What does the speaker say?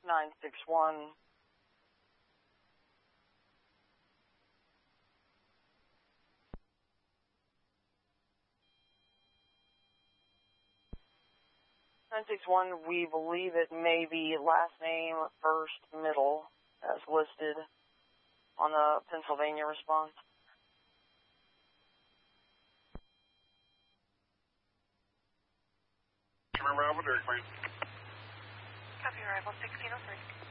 961. We believe it may be last name, first, middle, as listed on the Pennsylvania response. Remember Alpha, Derek, please. Copy, arrival 1603.